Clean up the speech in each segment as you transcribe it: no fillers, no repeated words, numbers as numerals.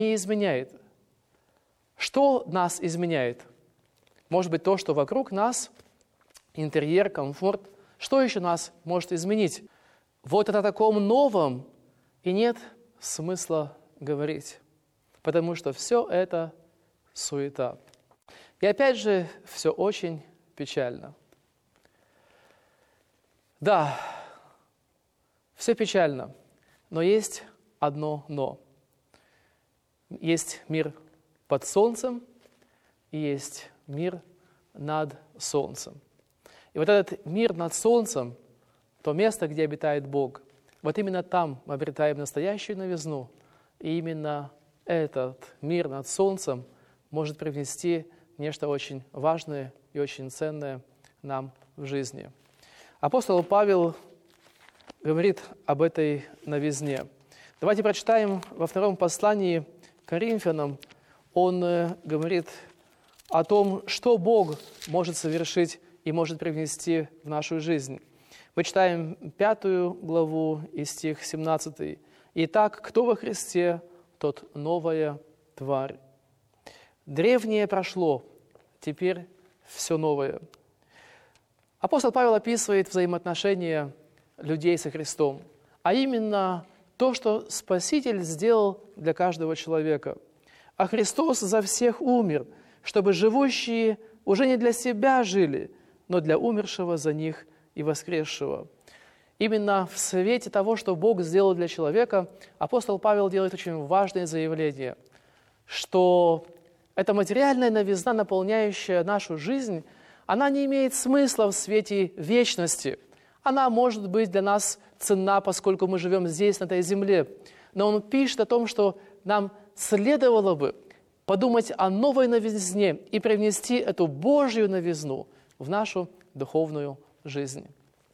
не изменяет. Что нас изменяет? Может быть, то, что вокруг нас, интерьер, комфорт. Что еще нас может изменить? Вот о таком новом и нет смысла говорить, потому что все это суета. И опять же, все очень печально. Да, все печально, но есть одно «но». Есть мир под солнцем и есть мир над солнцем. И вот этот мир над солнцем, то место, где обитает Бог, вот именно там мы обретаем настоящую новизну. И именно этот мир над солнцем может привнести нечто очень важное и очень ценное нам в жизни. Апостол Павел говорит об этой новизне. Давайте прочитаем во втором послании к Коринфянам. Он говорит о том, что Бог может совершить и может привнести в нашу жизнь. Мы читаем 5 главу и стих 17. «Итак, кто во Христе, тот новая тварь. Древнее прошло, теперь все новое». Апостол Павел описывает взаимоотношения людей со Христом, а именно то, что Спаситель сделал для каждого человека. А Христос за всех умер, чтобы живущие уже не для себя жили, но для умершего за них и воскресшего. Именно в свете того, что Бог сделал для человека, апостол Павел делает очень важное заявление, что эта материальная новизна, наполняющая нашу жизнь, она не имеет смысла в свете вечности. Она может быть для нас ценна, поскольку мы живем здесь, на этой земле. Но он пишет о том, что нам следовало бы подумать о новой новизне и привнести эту Божью новизну в нашу духовную жизнь.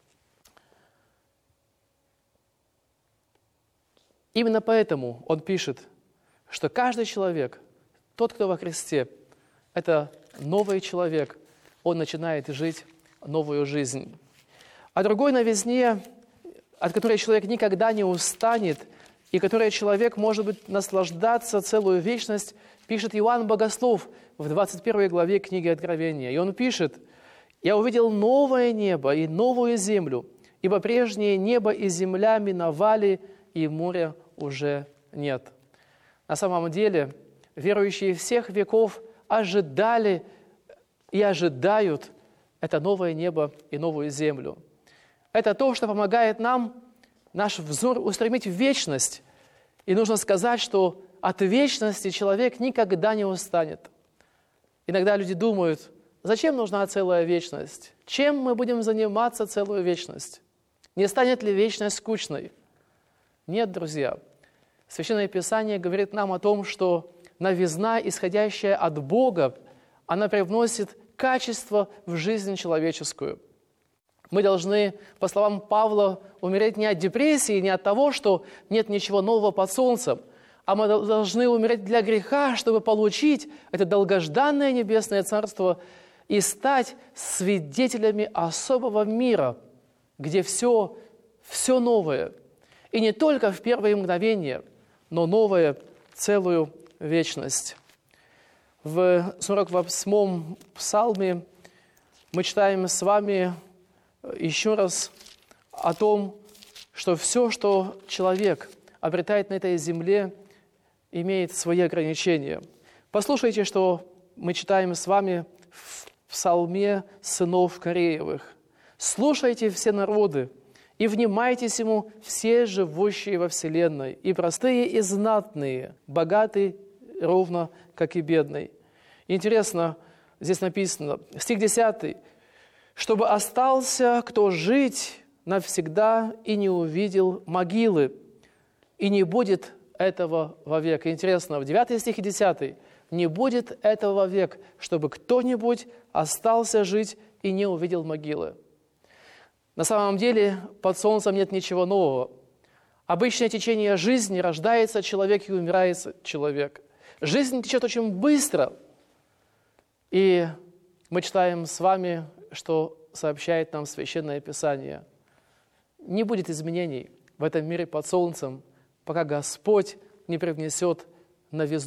Именно поэтому он пишет, что каждый человек, тот, кто во Христе, это новый человек, он начинает жить новую жизнь. О другой новизне, от которой человек никогда не устанет, и которой человек может быть наслаждаться целую вечность, пишет Иоанн Богослов в 21 главе книги Откровения. И он пишет: «Я увидел новое небо и новую землю, ибо прежнее небо и земля миновали, и моря уже нет». На самом деле, верующие всех веков ожидали и ожидают это новое небо и новую землю. Это то, что помогает нам наш взор устремить в вечность. И нужно сказать, что от вечности человек никогда не устанет. Иногда люди думают: зачем нужна целая вечность? Чем мы будем заниматься целую вечность? Не станет ли вечность скучной? Нет, друзья. Священное Писание говорит нам о том, что новизна, исходящая от Бога, она привносит качество в жизнь человеческую. Мы должны, по словам Павла, умереть не от депрессии, не от того, что нет ничего нового под солнцем, а мы должны умереть для греха, чтобы получить это долгожданное небесное царство и стать свидетелями особого мира, где все новое. И не только в первые мгновения, но новое целую вечность. В 48-м псалме мы читаем с вами еще раз о том, что все, что человек обретает на этой земле, имеет свои ограничения. Послушайте, что мы читаем с вами в псалме сынов Кореевых. «Слушайте все народы, и внимайтесь ему все живущие во вселенной, и простые, и знатные, богатые, ровно как и бедный». Интересно, здесь написано, стих 10, «Чтобы остался кто жить навсегда и не увидел могилы, и не будет этого вовек». Интересно, в 9 стихе 10, «Не будет этого вовек, чтобы кто-нибудь остался жить и не увидел могилы». На самом деле под солнцем нет ничего нового. Обычное течение жизни: рождается человек и умирает человек. Жизнь течет очень быстро. И мы читаем с вами, что сообщает нам Священное Писание. Не будет изменений в этом мире под солнцем, пока Господь не привнесет новизну.